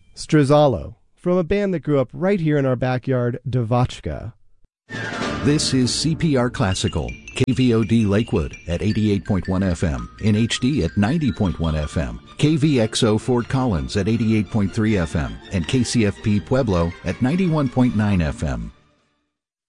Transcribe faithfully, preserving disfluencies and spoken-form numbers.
Strizalo, from a band that grew up right here in our backyard, Devotchka. This is C P R Classical, K V O D Lakewood at eighty-eight point one F M, in H D at ninety point one F M, K V X O Fort Collins at eighty-eight point three F M, and K C F P Pueblo at ninety-one point nine F M.